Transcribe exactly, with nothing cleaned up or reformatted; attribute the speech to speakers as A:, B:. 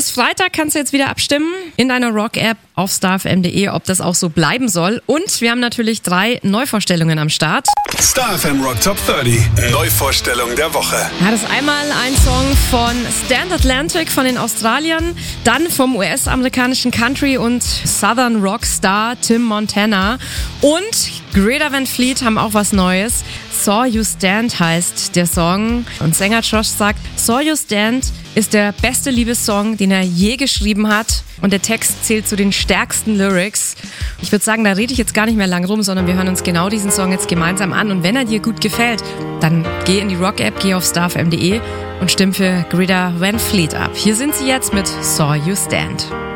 A: Bis Freitag kannst du jetzt wieder abstimmen in deiner Rock-App auf star f m punkt d e, ob das auch so bleiben soll. Und wir haben natürlich drei Neuvorstellungen am Start.
B: Star F M Rock Top dreißig, Neuvorstellung der Woche.
A: Ja, das ist einmal ein Song von Stand Atlantic von den Australiern, dann vom U S-amerikanischen Country- und Southern Rockstar Tim Montana und Greta Van Fleet haben auch was Neues. Saw You Stand heißt der Song und Sänger Josh sagt, Saw You Stand ist der beste Liebessong, den er je geschrieben hat und der Text zählt zu den stärksten Lyrics. Ich würde sagen, da rede ich jetzt gar nicht mehr lang rum, sondern wir hören uns genau diesen Song jetzt gemeinsam an und wenn er dir gut gefällt, dann geh in die Rock-App, geh auf star f m punkt d e und stimm für Greta Van Fleet ab. Hier sind sie jetzt mit Saw You Stand.